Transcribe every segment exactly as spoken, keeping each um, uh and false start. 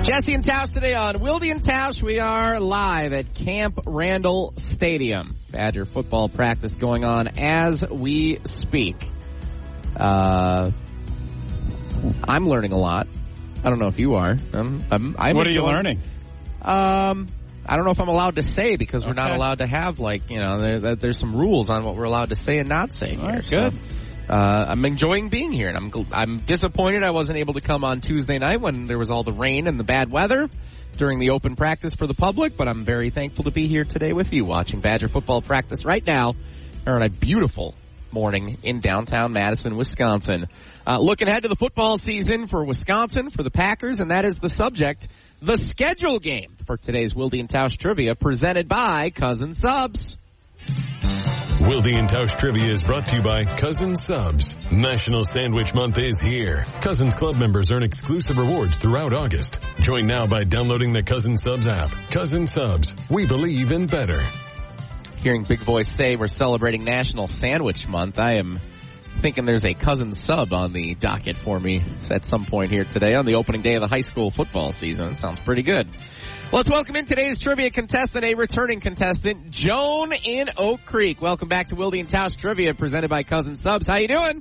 Jesse and Tausch today on Wilde and Tausch. We are live at Camp Randall Stadium. Badger football practice going on as we speak. Uh, I'm learning a lot. I don't know if you are. I'm, I'm, I'm what are enjoying, you learning? Um, I don't know if I'm allowed to say because we're okay. not allowed to have, like, you know, there, there's some rules on what we're allowed to say and not say All here. Right, good. So, uh, I'm enjoying being here, and I'm I'm disappointed I wasn't able to come on Tuesday night when there was all the rain and the bad weather during the open practice for the public, but I'm very thankful to be here today with you watching Badger football practice right now on a beautiful morning in downtown Madison, Wisconsin. Uh, looking ahead to the football season for Wisconsin, for the Packers, and that is the subject, the schedule game for today's Wilde and Tausch Trivia presented by Cousin Subs. Wilde and Tausch Trivia is brought to you by Cousin Subs. National Sandwich Month is here. Cousins Club members earn exclusive rewards throughout August. Join now by downloading the Cousin Subs app. Cousin Subs, we believe in better. Hearing Big Voice say we're celebrating National Sandwich Month, I am thinking there's a Cousin Sub on the docket for me at some point here today on the opening day of the high school football season. That sounds pretty good. Let's welcome in today's trivia contestant, a returning contestant, Joan in Oak Creek. Welcome back to Wilde and Tausch Trivia presented by Cousin Subs. How you doing?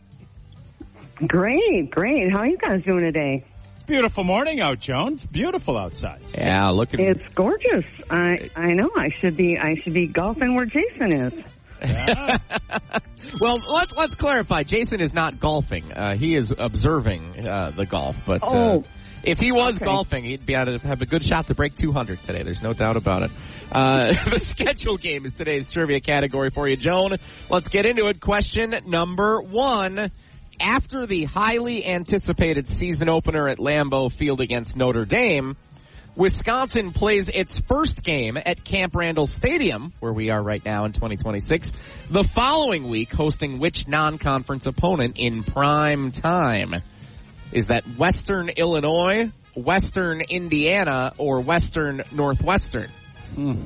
Great, great. How are you guys doing today? Beautiful morning out, Joan. It's beautiful outside. Yeah, looking. It's gorgeous. I I know. I should be I should be golfing where Jason is. Yeah. Well, let's let's clarify. Jason is not golfing. Uh, he is observing uh, the golf. But oh. uh, if he was okay. golfing, he'd be able to have a good shot to break two hundred today. There's no doubt about it. Uh, the schedule game is today's trivia category for you, Joan. Let's get into it. Question number one. After the highly anticipated season opener at Lambeau Field against Notre Dame, Wisconsin plays its first game at Camp Randall Stadium, where we are right now in twenty twenty-six, the following week hosting which non-conference opponent in prime time? Is that Western Illinois, Western Indiana, or Western Northwestern? Mm.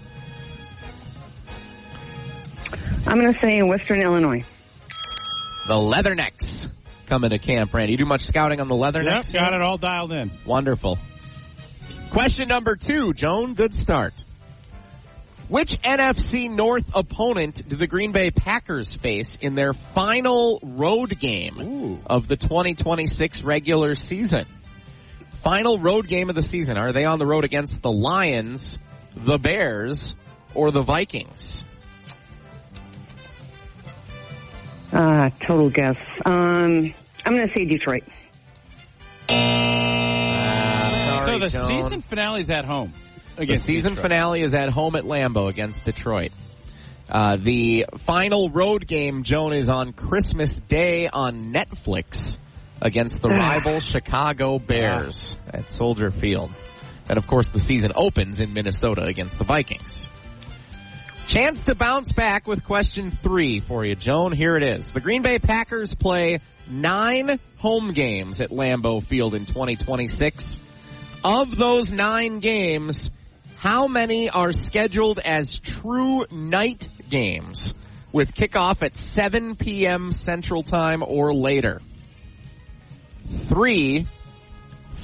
I'm going to say Western Illinois. The Leathernecks coming to Camp Randall. You do much scouting on the Leathernecks? Yep, got it all dialed in. Wonderful. Question number two, Joan. Good start. Which N F C North opponent do the Green Bay Packers face in their final road game Ooh. of the twenty twenty-six regular season? Final road game of the season. Are they on the road against the Lions, the Bears, or the Vikings? Uh, total guess. Um, I'm going to say Detroit. Uh, sorry, so the Joan. season finale is at home. The season Detroit. finale is at home at Lambeau against Detroit. Uh, the final road game, Joan, is on Christmas Day on Netflix against the rival Chicago Bears at Soldier Field. And, of course, the season opens in Minnesota against the Vikings. Chance to bounce back with question three for you, Joan. Here it is. The Green Bay Packers play nine home games at Lambeau Field in twenty twenty-six. Of those nine games, how many are scheduled as true night games with kickoff at seven p.m. Central Time or later? Three